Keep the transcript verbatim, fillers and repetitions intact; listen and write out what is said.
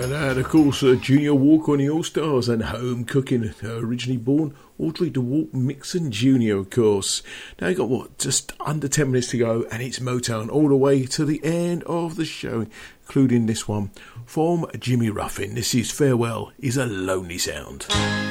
And of course, uh, Junior Walker on the All-Stars and Home Cooking, uh, originally born Audrey DeWalt Mixon Junior, of course. Now you got, what, just under ten minutes to go, and it's Motown all the way to the end of the show, including this one from Jimmy Ruffin. This is Farewell is a Lonely Sound.